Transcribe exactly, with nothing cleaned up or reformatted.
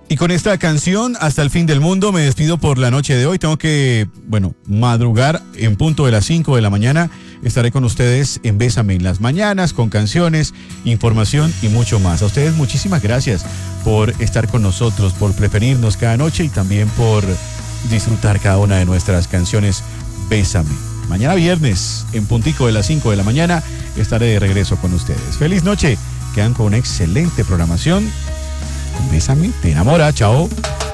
Y con esta canción, hasta el fin del mundo, me despido por la noche de hoy. Tengo que, bueno, madrugar en punto de las cinco de la mañana. Estaré con ustedes en Bésame en las mañanas, con canciones, información y mucho más. A ustedes muchísimas gracias por estar con nosotros, por preferirnos cada noche y también por disfrutar cada una de nuestras canciones Bésame. Mañana viernes, en puntico de las cinco de la mañana, estaré de regreso con ustedes. Feliz noche, quedan con una excelente programación. Bésame, te enamora, chao.